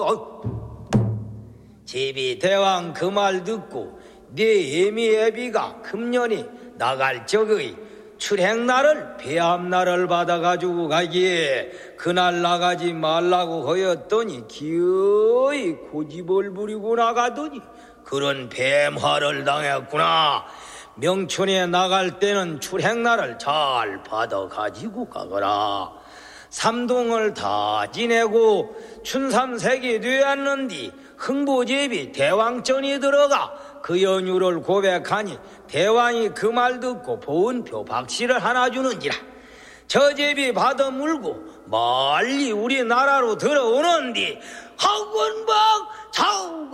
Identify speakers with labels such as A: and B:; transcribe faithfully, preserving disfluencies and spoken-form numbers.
A: 제비 대왕 그 말 듣고 네 애미애비가 금년에 나갈 적의 출행날을 배암날을 받아가지고 가기에 그날 나가지 말라고 하였더니 기어이 고집을 부리고 나가더니 그런 뱀화를 당했구나. 명춘에 나갈 때는 출행날을 잘 받아가지고 가거라. 삼동을 다 지내고 춘삼색이 되었는디 흥부제비 대왕전이 들어가 그 연유를 고백하니 대왕이 그 말 듣고 보은표 박씨를 하나 주는지라. 저 제비 받아 물고 멀리 우리나라로 들어오는디 학원박 좌우